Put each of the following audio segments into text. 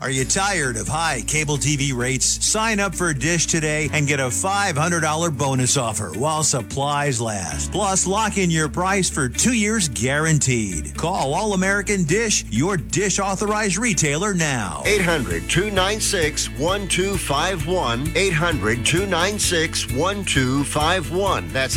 Are you tired of high cable TV rates? Sign up for Dish today and get a $500 bonus offer while supplies last. Plus, lock in your price for 2 years guaranteed. Call All American Dish, your Dish authorized retailer now. 800-296-1251. 800-296-1251. That's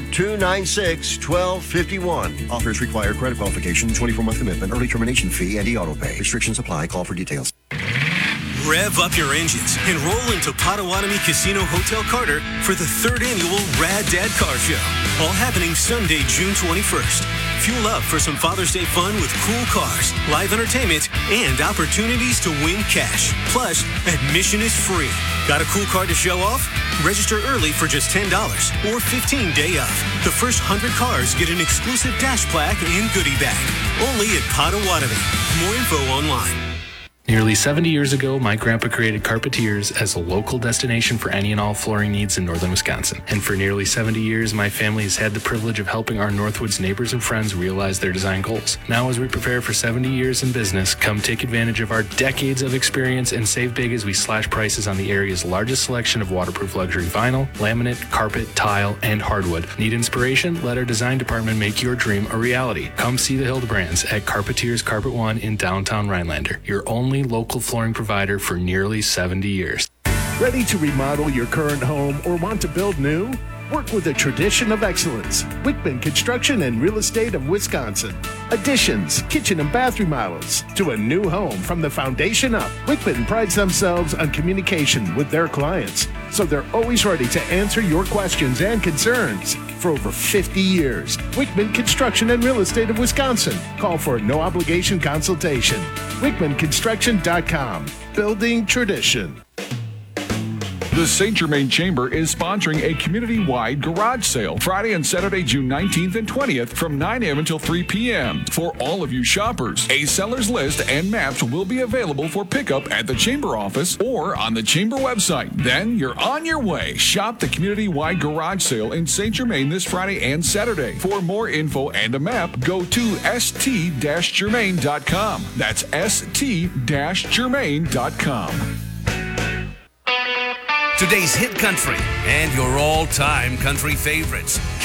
800-296-1251. Offers require credit qualification, 24-month commitment, early termination fee, and e-auto pay. Restrictions apply. Call for details. Rev up your engines and roll into Potawatomi Casino Hotel Carter for the 3rd annual Rad Dad Car Show. All happening Sunday, June 21st. Fuel up for some Father's Day fun with cool cars, live entertainment, and opportunities to win cash. Plus, admission is free. Got a cool car to show off? Register early for just $10 or 15-day off. The first 100 cars get an exclusive dash plaque and goodie bag. Only at Potawatomi. More info online. Nearly 70 years ago, my grandpa created Carpetiers as a local destination for any and all flooring needs in northern Wisconsin. And for nearly 70 years, my family has had the privilege of helping our Northwoods neighbors and friends realize their design goals. Now, as we prepare for 70 years in business, come take advantage of our decades of experience and save big as we slash prices on the area's largest selection of waterproof luxury vinyl, laminate, carpet, tile, and hardwood. Need inspiration? Let our design department make your dream a reality. Come see the Hildebrands at Carpetiers Carpet One in downtown Rhinelander. Your only local flooring provider for nearly 70 years. Ready to remodel your current home or want to build new? Work with a tradition of excellence. Wickman Construction and Real Estate of Wisconsin. Additions, kitchen and bath remodels to a new home from the foundation up. Wickman prides themselves on communication with their clients, so they're always ready to answer your questions and concerns. For over 50 years, Wickman Construction and Real Estate of Wisconsin. Call for a no-obligation consultation. WickmanConstruction.com. Building tradition. The St. Germain Chamber is sponsoring a community-wide garage sale Friday and Saturday, June 19th and 20th from 9 a.m. until 3 p.m. For all of you shoppers, a seller's list and maps will be available for pickup at the Chamber office or on the Chamber website. Then you're on your way. Shop the community-wide garage sale in St. Germain this Friday and Saturday. For more info and a map, go to st-germain.com. That's st-germain.com. Today's hit country and your all-time country favorites.